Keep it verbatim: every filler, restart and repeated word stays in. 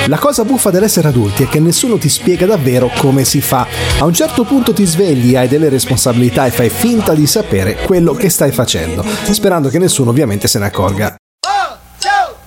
La cosa buffa dell'essere adulti è che nessuno ti spiega davvero come si fa. A un certo punto ti svegli, hai delle responsabilità e fai finta di sapere quello che stai facendo, sperando che nessuno ovviamente se ne accorga.